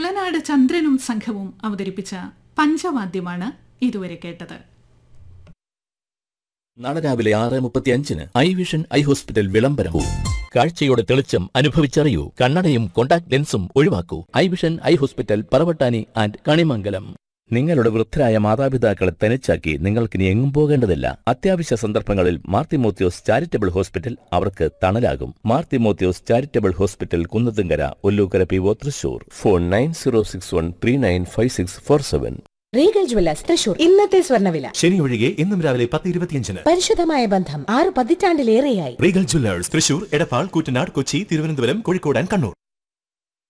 ഇളനാട് ചന്ദ്രനും സംഘവും അവതരിപ്പിച്ച പഞ്ചവാദ്യമാണ് ഇതുവരെ കേട്ടത്. നാളെ രാവിലെ 6:35 ഐ വിഷൻ ഐ ഹോസ്പിറ്റൽ വിളംബരവും. കാഴ്ചയുടെ തെളിച്ചം അനുഭവിച്ചറിയൂ. കണ്ണടയും contact ലെൻസും ഒഴിവാക്കൂ. I vision eye hospital, Paravattani and Kanimangalam. നിങ്ങളുടെ വൃദ്ധരായ മാതാപിതാക്കളെ തനിച്ചാക്കി നിങ്ങൾക്കിനി എങ്ങും പോകേണ്ടതില്ല. അത്യാവശ്യ സന്ദർഭങ്ങളിൽ മാർ തിമോത്തിയോസ് ചാരിറ്റബിൾ ഹോസ്പിറ്റൽ അവർക്ക് തണലാകും. Mar Timotheos charitable hospital, Kunnathunkara, Ollukkara PO, Thrissur. Phone 9061395647. Regal Jewellers Thrissur. ഇന്നത്തെ സ്വർണ്ണവില ശനി ഒഴികെ എന്നും രാവിലെ 10:25. പരിശുദ്ധമായ ബന്ധം 6 പതിറ്റാണ്ടിലേറെയായി. Regal Jewellers Thrissur, Edappal, Koottanad, Kochi, Thiruvananthapuram, Kozhikode and Kannur.